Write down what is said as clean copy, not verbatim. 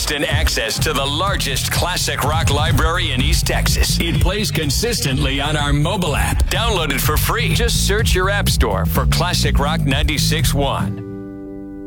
instant access to the largest classic rock library in East Texas. It plays consistently on our mobile app. Download it for free. Just search your app store for Classic Rock 96.1.